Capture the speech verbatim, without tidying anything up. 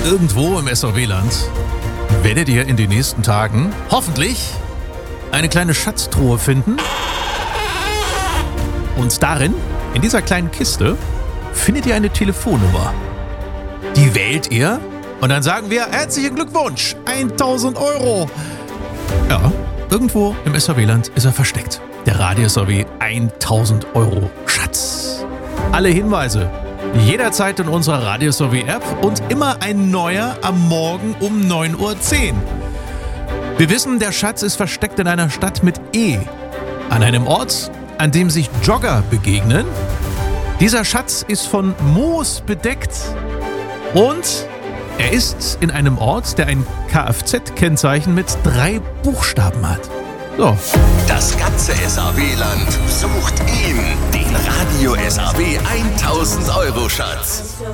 Irgendwo im S A W-Land werdet ihr in den nächsten Tagen hoffentlich eine kleine Schatztruhe finden. Und darin, in dieser kleinen Kiste, findet ihr eine Telefonnummer. Die wählt ihr und dann sagen wir, herzlichen Glückwunsch, tausend Euro. Ja, irgendwo im S A W-Land ist er versteckt. Der Radio S A W tausend Euro Schatz. Alle Hinweise jederzeit in unserer Radio S A W-App und immer ein neuer am Morgen um neun Uhr zehn. Wir wissen, der Schatz ist versteckt in einer Stadt mit E. An einem Ort, an dem sich Jogger begegnen. Dieser Schatz ist von Moos bedeckt und er ist in einem Ort, der ein Kfz-Kennzeichen mit drei Buchstaben hat. So. Das ganze S A W-Land sucht ihn, den Radio S A W tausend Euro Schatz.